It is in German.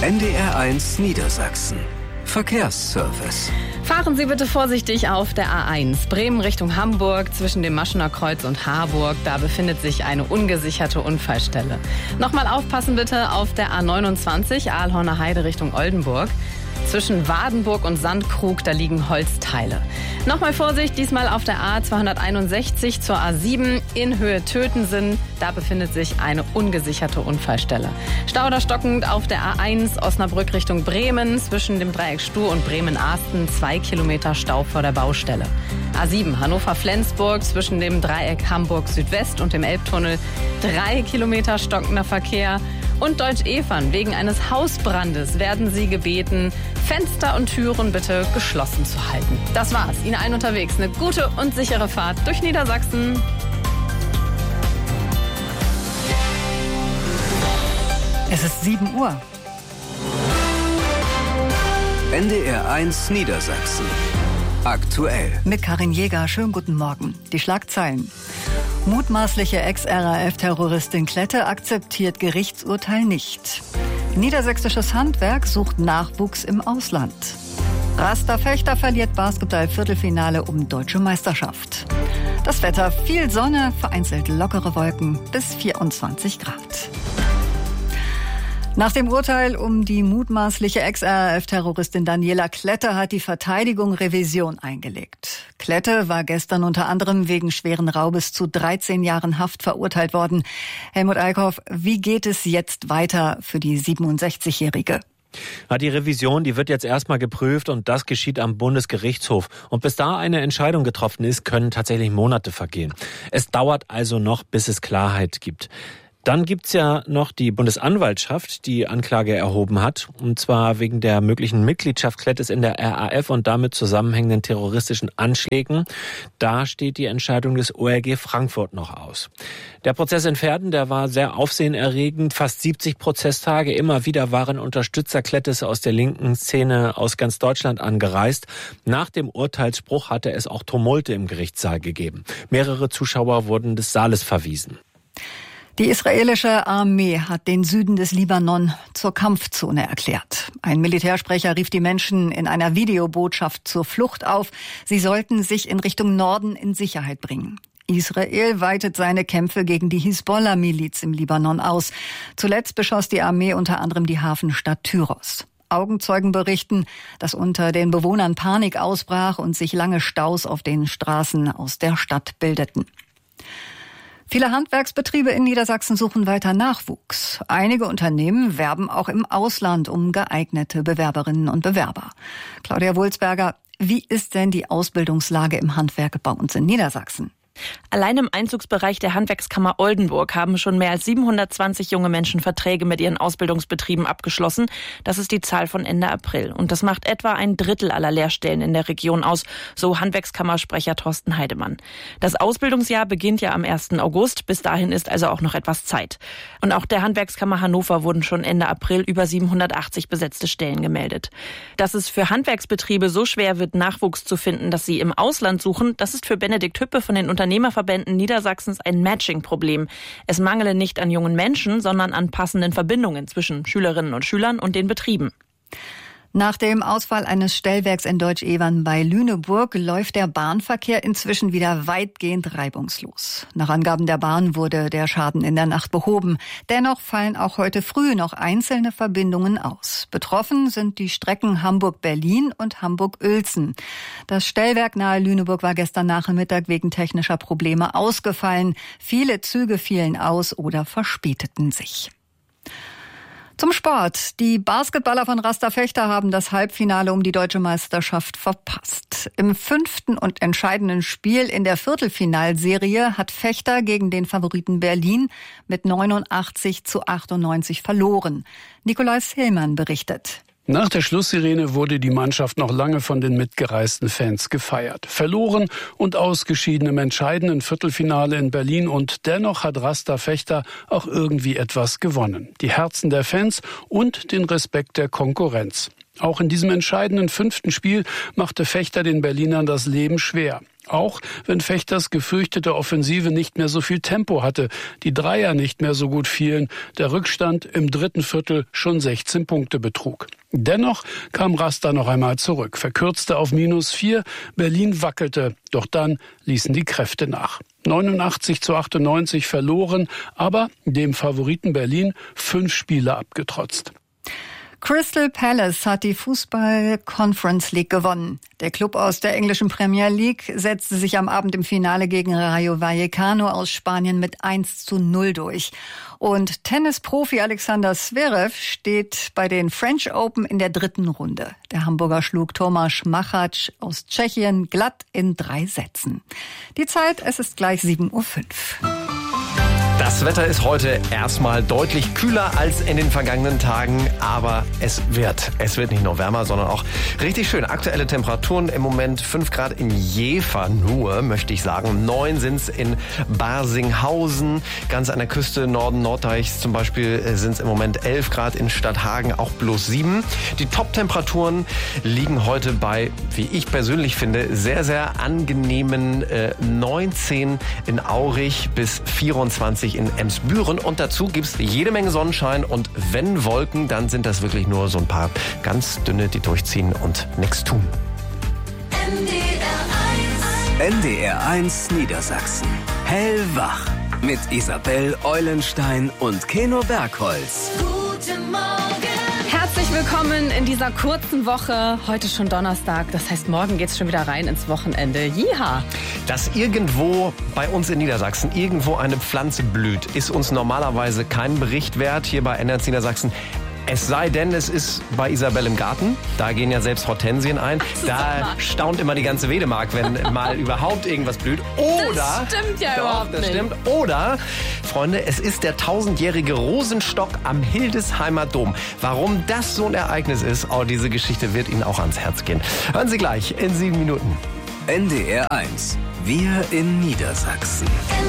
NDR1 Niedersachsen. Verkehrsservice. Fahren Sie bitte vorsichtig auf der A1 Bremen Richtung Hamburg zwischen dem Maschener Kreuz und Harburg. Da befindet sich eine ungesicherte Unfallstelle. Nochmal aufpassen bitte auf der A29 Aalhorner Heide Richtung Oldenburg. Zwischen Wadenburg und Sandkrug, da liegen Holzteile. Nochmal Vorsicht, diesmal auf der A261 zur A7 in Höhe Tötensen. Da befindet sich eine ungesicherte Unfallstelle. Stau oder stockend auf der A1 Osnabrück Richtung Bremen. Zwischen dem Dreieck Stuhr und Bremen-Ahsten 2 Kilometer Stau vor der Baustelle. A7 Hannover-Flensburg zwischen dem Dreieck Hamburg Südwest und dem Elbtunnel 3 Kilometer stockender Verkehr. Und Deutsch-Evern, wegen eines Hausbrandes werden Sie gebeten, Fenster und Türen bitte geschlossen zu halten. Das war's. Ihnen allen unterwegs eine gute und sichere Fahrt durch Niedersachsen. Es ist 7 Uhr. NDR1 Niedersachsen. Aktuell. Mit Karin Jäger. Schönen guten Morgen. Die Schlagzeilen. Mutmaßliche Ex-RAF-Terroristin Klette akzeptiert Gerichtsurteil nicht. Niedersächsisches Handwerk sucht Nachwuchs im Ausland. Rasta Fechter verliert Basketball-Viertelfinale um Deutsche Meisterschaft. Das Wetter: viel Sonne, vereinzelt lockere Wolken bis 24 Grad. Nach dem Urteil um die mutmaßliche Ex-RAF-Terroristin Daniela Klette hat die Verteidigung Revision eingelegt. Klette war gestern unter anderem wegen schweren Raubes zu 13 Jahren Haft verurteilt worden. Helmut Eickhoff, wie geht es jetzt weiter für die 67-Jährige? Die Revision, die wird jetzt erstmal geprüft und das geschieht am Bundesgerichtshof. Und bis da eine Entscheidung getroffen ist, können tatsächlich Monate vergehen. Es dauert also noch, bis es Klarheit gibt. Dann gibt's ja noch die Bundesanwaltschaft, die Anklage erhoben hat, und zwar wegen der möglichen Mitgliedschaft Klettes in der RAF und damit zusammenhängenden terroristischen Anschlägen. Da steht die Entscheidung des OLG Frankfurt noch aus. Der Prozess in Verden, der war sehr aufsehenerregend, fast 70 Prozesstage. Immer wieder waren Unterstützer Klettes aus der linken Szene aus ganz Deutschland angereist. Nach dem Urteilsspruch hatte es auch Tumulte im Gerichtssaal gegeben. Mehrere Zuschauer wurden des Saales verwiesen. Die israelische Armee hat den Süden des Libanon zur Kampfzone erklärt. Ein Militärsprecher rief die Menschen in einer Videobotschaft zur Flucht auf. Sie sollten sich in Richtung Norden in Sicherheit bringen. Israel weitet seine Kämpfe gegen die Hisbollah-Miliz im Libanon aus. Zuletzt beschoss die Armee unter anderem die Hafenstadt Tyros. Augenzeugen berichten, dass unter den Bewohnern Panik ausbrach und sich lange Staus auf den Straßen aus der Stadt bildeten. Viele Handwerksbetriebe in Niedersachsen suchen weiter Nachwuchs. Einige Unternehmen werben auch im Ausland um geeignete Bewerberinnen und Bewerber. Claudia Wulsberger, wie ist denn die Ausbildungslage im Handwerk bei uns in Niedersachsen? Allein im Einzugsbereich der Handwerkskammer Oldenburg haben schon mehr als 720 junge Menschen Verträge mit ihren Ausbildungsbetrieben abgeschlossen. Das ist die Zahl von Ende April. Und das macht etwa 1/3 aller Lehrstellen in der Region aus, so Handwerkskammersprecher Thorsten Heidemann. Das Ausbildungsjahr beginnt ja am 1. August. Bis dahin ist also auch noch etwas Zeit. Und auch der Handwerkskammer Hannover wurden schon Ende April über 780 besetzte Stellen gemeldet. Dass es für Handwerksbetriebe so schwer wird, Nachwuchs zu finden, dass sie im Ausland suchen, das ist für Benedikt Hüppe von den Unternehmerverbänden Niedersachsens ein Matching-Problem. Es mangele nicht an jungen Menschen, sondern an passenden Verbindungen zwischen Schülerinnen und Schülern und den Betrieben. Nach dem Ausfall eines Stellwerks in Deutsch-Evern bei Lüneburg läuft der Bahnverkehr inzwischen wieder weitgehend reibungslos. Nach Angaben der Bahn wurde der Schaden in der Nacht behoben. Dennoch fallen auch heute früh noch einzelne Verbindungen aus. Betroffen sind die Strecken Hamburg-Berlin und Hamburg-Uelzen. Das Stellwerk nahe Lüneburg war gestern Nachmittag wegen technischer Probleme ausgefallen. Viele Züge fielen aus oder verspäteten sich. Zum Sport. Die Basketballer von Rasta Fechter haben das Halbfinale um die Deutsche Meisterschaft verpasst. Im 5. und entscheidenden Spiel in der Viertelfinalserie hat Fechter gegen den Favoriten Berlin mit 89-98 verloren. Nikolaus Hillmann berichtet. Nach der Schlusssirene wurde die Mannschaft noch lange von den mitgereisten Fans gefeiert. Verloren und ausgeschieden im entscheidenden Viertelfinale in Berlin und dennoch hat Rasta Fechter auch irgendwie etwas gewonnen. Die Herzen der Fans und den Respekt der Konkurrenz. Auch in diesem entscheidenden 5. Spiel machte Fechter den Berlinern das Leben schwer. Auch wenn Fechters gefürchtete Offensive nicht mehr so viel Tempo hatte, die Dreier nicht mehr so gut fielen, der Rückstand im dritten Viertel schon 16 Punkte betrug. Dennoch kam Rasta noch einmal zurück, verkürzte auf -4, Berlin wackelte, doch dann ließen die Kräfte nach. 89-98 verloren, aber dem Favoriten Berlin 5 Spiele abgetrotzt. Crystal Palace hat die Fußball-Conference League gewonnen. Der Klub aus der englischen Premier League setzte sich am Abend im Finale gegen Rayo Vallecano aus Spanien mit 1:0 durch. Und Tennisprofi Alexander Zverev steht bei den French Open in der 3. Runde. Der Hamburger schlug Tomáš Machač aus Tschechien glatt in 3 Sätzen. Die Zeit, es ist gleich 7:05 Uhr. Das Wetter ist heute erstmal deutlich kühler als in den vergangenen Tagen, aber es wird nicht nur wärmer, sondern auch richtig schön. Aktuelle Temperaturen im Moment 5 Grad in Jever nur, möchte ich sagen. 9 sind's in Barsinghausen, ganz an der Küste Norden Norddeichs zum Beispiel sind's im Moment 11 Grad, in Stadthagen auch bloß 7. Die Top-Temperaturen liegen heute bei, wie ich persönlich finde, sehr, sehr angenehmen 19 in Aurich bis 24 in Emsbüren und dazu gibt's jede Menge Sonnenschein und wenn Wolken, dann sind das wirklich nur so ein paar ganz dünne, die durchziehen und nichts tun. NDR 1 Niedersachsen. Hellwach mit Isabel Eulenstein und Keno Bergholz. Guten Morgen. Herzlich willkommen in dieser kurzen Woche. Heute schon Donnerstag, das heißt, morgen geht's schon wieder rein ins Wochenende. Jiha! Dass irgendwo bei uns in Niedersachsen irgendwo eine Pflanze blüht, ist uns normalerweise kein Bericht wert hier bei NDR Niedersachsen. Es sei denn, es ist bei Isabel im Garten. Da gehen ja selbst Hortensien ein. Da staunt immer die ganze Wedemark, wenn mal überhaupt irgendwas blüht. Oder, das stimmt ja überhaupt nicht. Das stimmt. Oder, Freunde, es ist der 1000-jährige Rosenstock am Hildesheimer Dom. Warum das so ein Ereignis ist, diese Geschichte wird Ihnen auch ans Herz gehen. Hören Sie gleich in 7 Minuten. NDR 1. Wir in Niedersachsen.